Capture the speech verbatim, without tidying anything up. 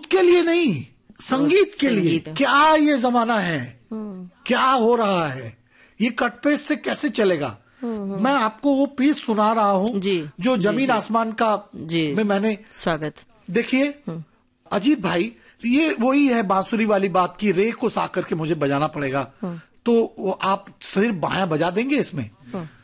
के लिए नहीं, संगीत के लिए। क्या ये जमाना है, क्या हो रहा है, ये कट पेस्ट से कैसे चलेगा। मैं आपको वो पीस सुना रहा हूँ जो जमीन आसमान का में मैंने स्वागत। देखिए अजीत भाई, ये वही है बांसुरी वाली बात की, रे को सा करके मुझे बजाना पड़ेगा, तो आप सिर्फ बायां बजा देंगे इसमें।